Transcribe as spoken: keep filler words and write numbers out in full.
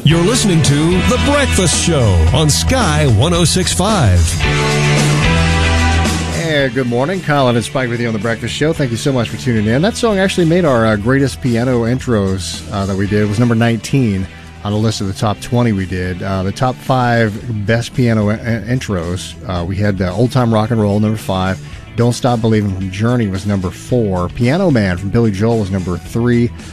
You're listening to The Breakfast Show on Sky one oh six point five. Hey, good morning. Colin and Spike with you on The Breakfast Show. Thank you so much for tuning in. That song actually made our uh, greatest piano intros uh, that we did. It was number nineteen on the list of the top twenty we did. Uh, the top five best piano in- intros. Uh, we had uh, Old Time Rock and Roll, number five. Don't Stop Believing from Journey was number four. Piano Man from Billy Joel was number three.